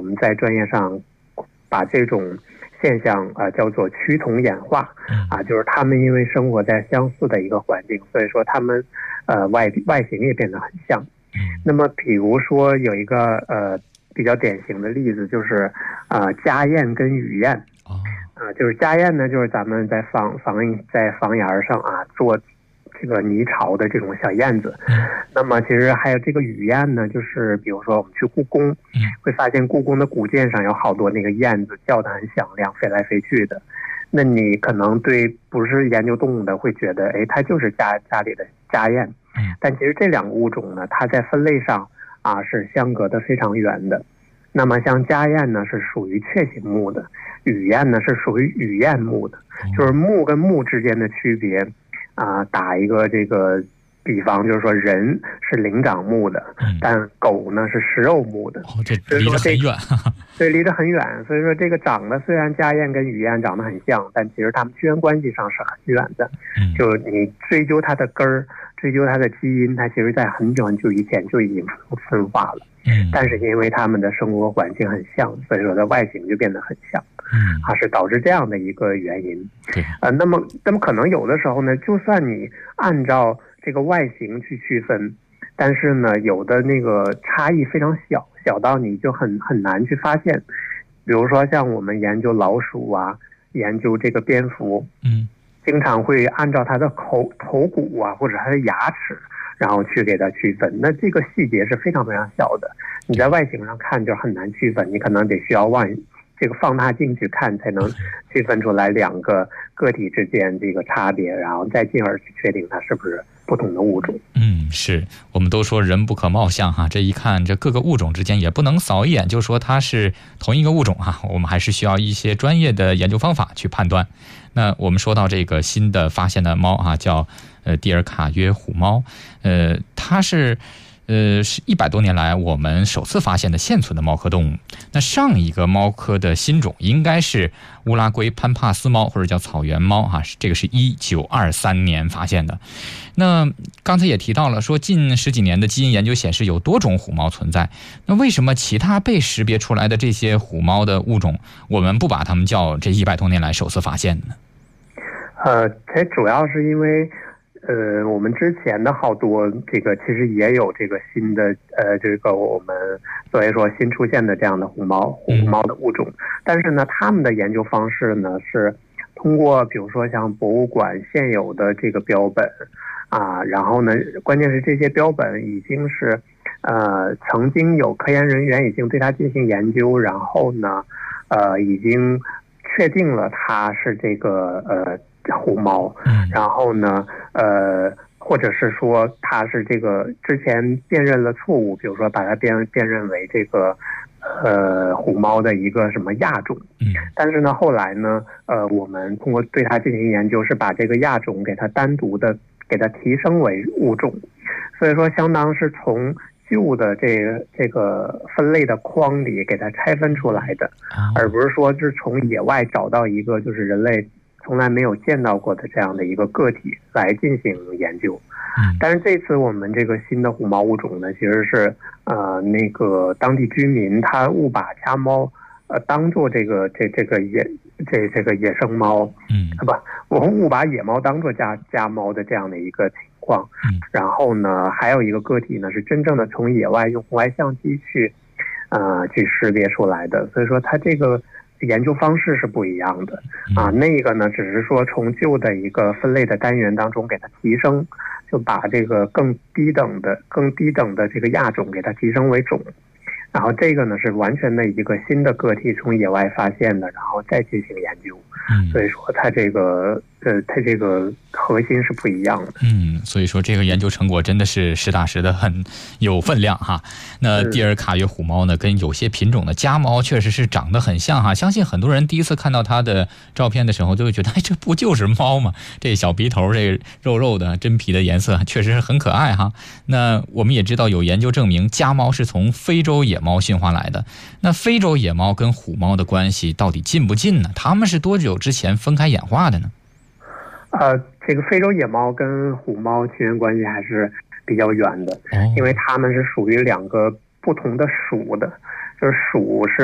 们在专业上把这种现象叫做趋同演化就是他们因为生活在相似的一个环境，所以说他们外形也变得很像。那么比如说有一个比较典型的例子，就是家燕跟雨燕。就是家燕呢，就是咱们在房檐上做这个泥巢的这种小燕子。那么其实还有这个雨燕呢，就是比如说我们去故宫，会发现故宫的古建上有好多那个燕子叫得很响亮，飞来飞去的。那你可能对不是研究动物的会觉得，它就是家里的家燕。但其实这两个物种呢，它在分类上是相隔得非常远的。那么像家燕呢是属于雀形目的，雨燕呢是属于雨燕目的。就是目跟目之间的区别打一个这个比方，就是说人是灵长目的，但狗呢是食肉目的。 这离得很远。 对，离得很远。所以说这个长得虽然家燕跟雨燕长得很像，但其实它们血缘关系上是很远的。就你追究它的根儿，追究它的基因，它其实在很久很久以前就已经分化了。但是因为它们的生活环境很像，所以说它外形就变得很像。是导致这样的一个原因。那么可能有的时候呢，就算你按照这个外形去区分，但是呢，有的那个差异非常小到你就很难去发现。比如说像我们研究老鼠研究这个蝙蝠，经常会按照它的头骨或者它的牙齿，然后去给它区分。那这个细节是非常非常小的，你在外形上看就很难区分，你可能得需要这个放大镜去看，才能区分出来两个个体之间这个差别，然后再进而去确定它是不是不同的物种。 是我们都说人不可貌相这一看这各个物种之间也不能扫一眼就说它是同一个物种我们还是需要一些专业的研究方法去判断。那我们说到这个新的发现的猫叫蒂尔卡约虎猫，它是100多年来我们首次发现的现存的猫科动物。那上一个猫科的新种应该是乌拉圭潘帕斯猫，或者叫草原猫这个是1923年发现的。那刚才也提到了说近10几年的基因研究显示有多种虎猫存在，那为什么其他被识别出来的这些虎猫的物种我们不把它们叫这100多年来首次发现呢？ 这主要是因为我们之前的好多这个其实也有这个新的这个我们所以说新出现的这样的虎猫的物种，但是呢他们的研究方式呢是通过比如说像博物馆现有的这个标本然后呢关键是这些标本已经是曾经有科研人员已经对它进行研究，然后呢已经确定了它是这个虎猫，然后呢或者是说它是这个之前辨认了错误，比如说把它辨认为这个虎猫的一个什么亚种。但是呢后来呢我们通过对它进行研究，是把这个亚种给它单独的给它提升为物种，所以说相当是从旧的这个分类的框里给它拆分出来的，而不是说是从野外找到一个就是人类从来没有见到过的这样的一个个体来进行研究。但是这次我们这个新的虎猫物种呢，其实是那个当地居民他误把家猫当做这个野生猫，我们误把野猫当做家猫的这样的一个情况。然后呢还有一个个体呢是真正的从野外用红外相机去识别出来的，所以说它这个研究方式是不一样的那个呢只是说从旧的一个分类的单元当中给它提升，就把这个更低等的这个亚种给它提升为种，然后这个呢是完全的一个新的个体从野外发现的，然后再进行研究。所以说它这个核心是不一样的。 所以说这个研究成果真的是实打实的很有分量那蒂尔卡约虎猫呢跟有些品种的家猫确实是长得很像相信很多人第一次看到它的照片的时候都会觉得这不就是猫吗？这小鼻头，这肉肉的真皮的颜色确实是很可爱那我们也知道有研究证明家猫是从非洲野猫驯化来的，那非洲野猫跟虎猫的关系到底近不近呢？它们是多久之前分开演化的呢？ 这个非洲野猫跟虎猫亲缘关系还是比较远的，因为它们是属于两个不同的属的，就是属是